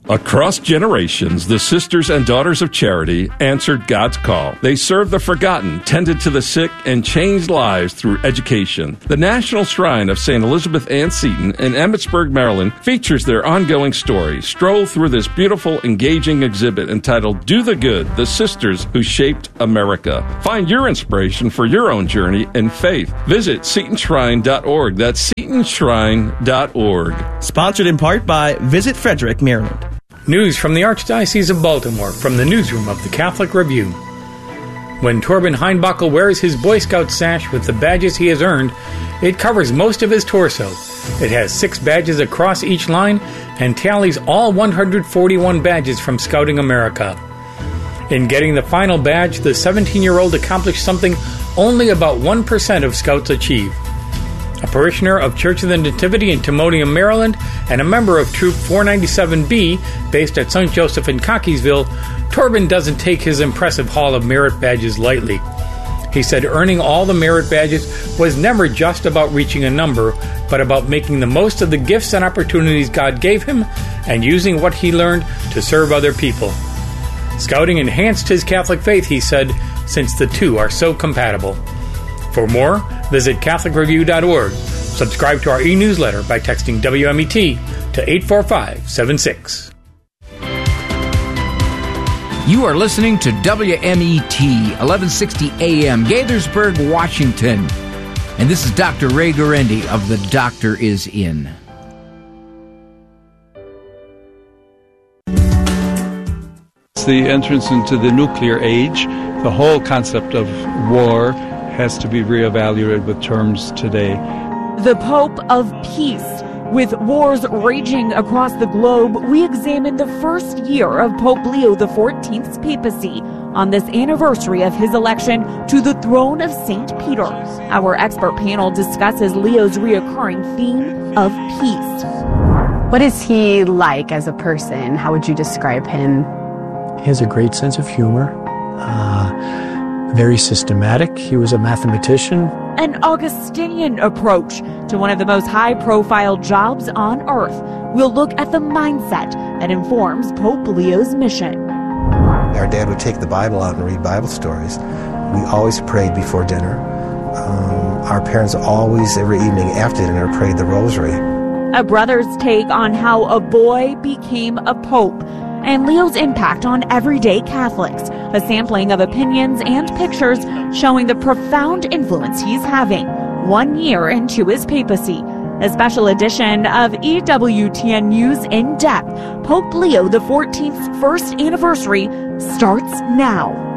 Across generations, the Sisters and Daughters of Charity answered God's call. They served the forgotten, tended to the sick, and changed lives through education. The National Shrine of St. Elizabeth Ann Seton in Emmitsburg, Maryland, features their ongoing story. Stroll through this beautiful, engaging exhibit entitled Do the Good, the Sisters Who Shaped America. Find your inspiration for your own journey in faith. Visit SetonShrine.org. That's SetonShrine.org. Sponsored in part by Visit Frederick, Maryland. News from the Archdiocese of Baltimore from the newsroom of the Catholic Review. When Torben Heinbockel wears his Boy Scout sash with the badges he has earned, it covers most of his torso. It has 6 badges across each line and tallies all 141 badges from Scouting America. In getting the final badge, the 17-year-old accomplished something only about 1% of Scouts achieve. A parishioner of Church of the Nativity in Timonium, Maryland, and a member of Troop 497B, based at St. Joseph in Cockeysville, Torben doesn't take his impressive haul of merit badges lightly. He said earning all the merit badges was never just about reaching a number, but about making the most of the gifts and opportunities God gave him and using what he learned to serve other people. Scouting enhanced his Catholic faith, he said, since the two are so compatible. For more, visit CatholicReview.org. Subscribe to our e-newsletter by texting WMET to 84576. You are listening to WMET, 1160 AM, Gaithersburg, Washington. And this is Dr. Ray Guarendi of The Doctor Is In. It's the entrance into the nuclear age. The whole concept of war has to be reevaluated with terms today. The Pope of Peace. With wars raging across the globe, we examine the first year of Pope Leo XIV's papacy on this anniversary of his election to the throne of St. Peter. Our expert panel discusses Leo's reoccurring theme of peace. What is he like as a person? How would you describe him? He has a great sense of humor. Very systematic. He was a mathematician. An Augustinian approach to one of the most high-profile jobs on earth. We'll look at the mindset that informs Pope Leo's mission. Our dad would take the Bible out and read Bible stories. We always prayed before dinner. Our parents always, every evening after dinner, prayed the rosary. A brother's take on how a boy became a pope, and Leo's impact on everyday Catholics, a sampling of opinions and pictures showing the profound influence he's having 1 year into his papacy. A special edition of EWTN News In Depth, Pope Leo XIV's first anniversary, starts now.